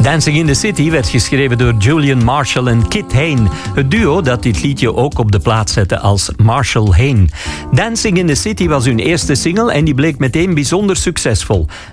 Dancing in the City werd geschreven door Julian Marshall en Kit Hain. Het duo dat dit liedje ook op de plaat zette als Marshall Hain. Dancing in the City was hun eerste single en die bleek meteen bijzonder succesvol.